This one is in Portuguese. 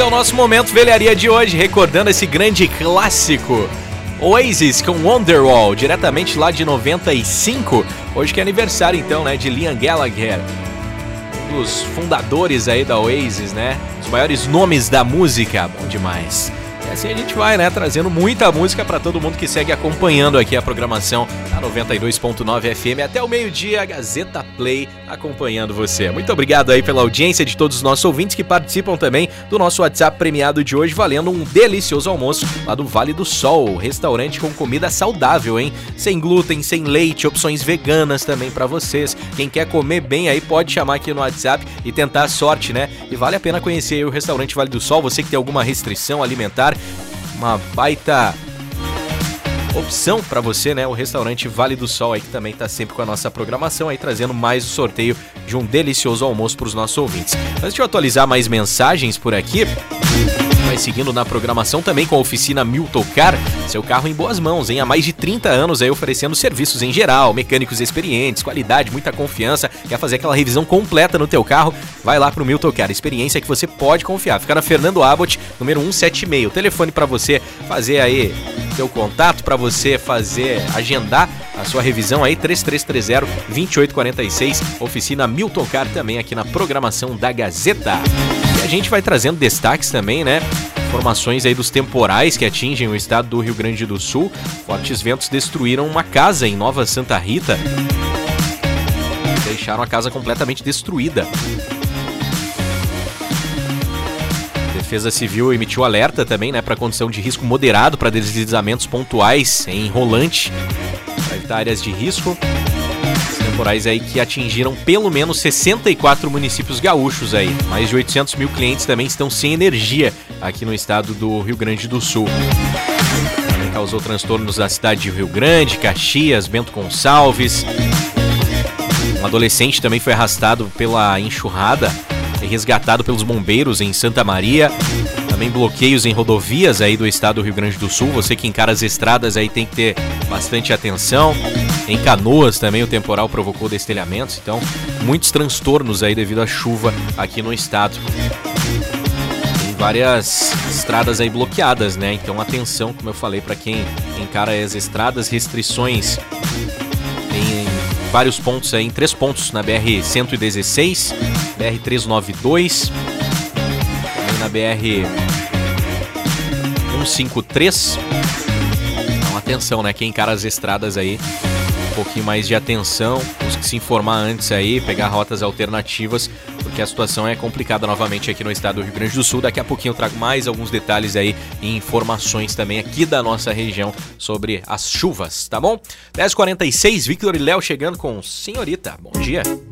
Esse é o nosso Momento Velharia de hoje, recordando esse grande clássico. Oasis com Wonderwall, diretamente lá de 95. Hoje que é aniversário então, né, de Liam Gallagher. Um dos fundadores aí da Oasis, né? Os maiores nomes da música, bom demais. E assim a gente vai, né, trazendo muita música para todo mundo que segue acompanhando aqui a programação da 92.9 FM até o meio-dia, a Gazeta Play acompanhando você. Muito obrigado aí pela audiência de todos os nossos ouvintes que participam também do nosso WhatsApp premiado de hoje, valendo um delicioso almoço lá do Vale do Sol, restaurante com comida saudável, hein? Sem glúten, sem leite, opções veganas também para vocês. Quem quer comer bem aí pode chamar aqui no WhatsApp e tentar a sorte, né? E vale a pena conhecer aí o restaurante Vale do Sol, você que tem alguma restrição alimentar, uma baita opção para você, né? O restaurante Vale do Sol aí que também tá sempre com a nossa programação aí, trazendo mais o sorteio de um delicioso almoço para os nossos ouvintes. Antes de eu atualizar mais mensagens por aqui, vai seguindo na programação também com a oficina Milton Car, seu carro em boas mãos, hein? Há mais de 30 anos aí oferecendo serviços em geral, mecânicos experientes, qualidade, muita confiança. Quer fazer aquela revisão completa no teu carro? Vai lá pro Milton Car, experiência que você pode confiar. Fica na Fernando Abbott, número 176. O telefone para você fazer aí teu contato, para você agendar a sua revisão aí, 3330-2846, oficina Milton Car também aqui na programação da Gazeta. E a gente vai trazendo destaques também, né? Informações aí dos temporais que atingem o estado do Rio Grande do Sul. Fortes ventos destruíram uma casa em Nova Santa Rita. Deixaram a casa completamente destruída. A Defesa Civil emitiu alerta também, né, para condição de risco moderado para deslizamentos pontuais em Rolante, para evitar áreas de risco. Temporais aí que atingiram pelo menos 64 municípios gaúchos aí. Mais de 800 mil clientes também estão sem energia aqui no estado do Rio Grande do Sul. Também causou transtornos na cidade de Rio Grande, Caxias, Bento Gonçalves. Um adolescente também foi arrastado pela enxurrada e resgatado pelos bombeiros em Santa Maria. Também bloqueios em rodovias aí do estado do Rio Grande do Sul. Você que encara as estradas aí tem que ter bastante atenção. Em Canoas também o temporal provocou destelhamentos, então muitos transtornos aí devido à chuva aqui no estado. Tem várias estradas aí bloqueadas, né? Então atenção, como eu falei, para quem encara as estradas, restrições em vários pontos aí, em 3 pontos na BR-116, BR-392, também na BR-153. Então atenção, né? Quem encara as estradas aí, um pouquinho mais de atenção, busque se informar antes aí, pegar rotas alternativas, porque a situação é complicada novamente aqui no estado do Rio Grande do Sul. Daqui a pouquinho eu trago mais alguns detalhes aí e informações também aqui da nossa região sobre as chuvas, tá bom? 10h46, Victor e Léo chegando com Senhorita. Bom dia.